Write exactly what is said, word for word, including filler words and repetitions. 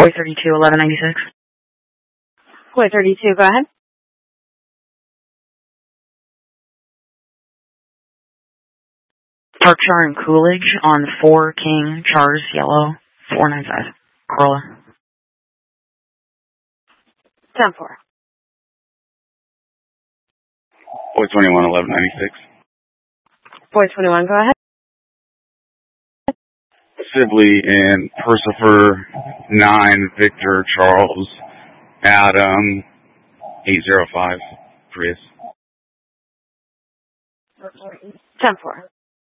Boy thirty-two, eleven ninety-six. Boy thirty-two, go ahead. Park Char and Coolidge on four King, Chars, yellow, four nine five. Corolla. ten four. Boy twenty-one, eleven ninety-six. Boy twenty-one, go ahead. Sibley and Persifer, nine, Victor, Charles, Adam, eight zero five, Prius. ten four.